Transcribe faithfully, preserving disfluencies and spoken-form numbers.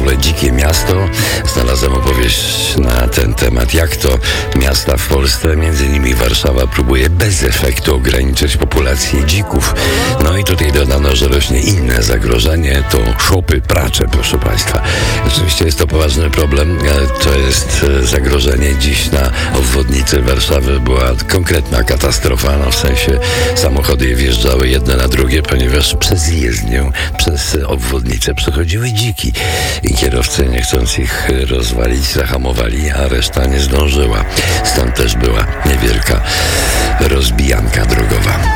tytule Dzikie Miasto znalazłem opowieść na ten temat, jak to miasta w Polsce, między innymi Warszawa, próbuje bez efektu ograniczyć populację dzików. No i tutaj dodano, że rośnie inne zagrożenie, to szopy, pracze, proszę Państwa. Oczywiście jest to poważny problem, to jest zagrożenie. Dziś na obwodnicy Warszawy była konkretna katastrofa, no w sensie samochody wjeżdżały jedne na drugie, ponieważ przez jezdnię, przez obwodnicę przechodziły dziki i kierowcy, nie chcąc ich rozwalić, zahamowali, a reszta nie zdążyła. Stąd też była niewielka rozbijanka drogowa.